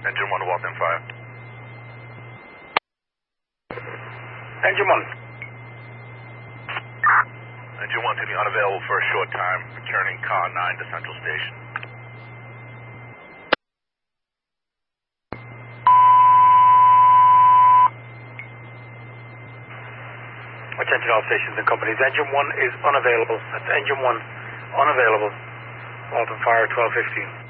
Engine 1 to Walton Fire. Engine 1. Engine 1 to be unavailable for a short time, returning car 9 to Central Station. Attention all stations and companies. Engine 1 is unavailable. That's Engine 1 unavailable. Walton Fire 1215.